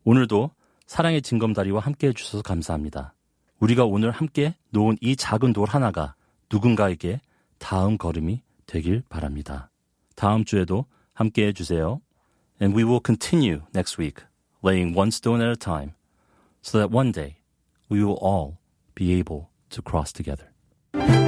오늘도 사랑의 징검다리와 함께 해주셔서 감사합니다. 우리가 오늘 함께 놓은 이 작은 돌 하나가 누군가에게 다음 걸음이 되길 바랍니다. 다음 주에도 함께 해주세요. And we will continue next week, laying one stone at a time, so that one day we will all be able to cross together.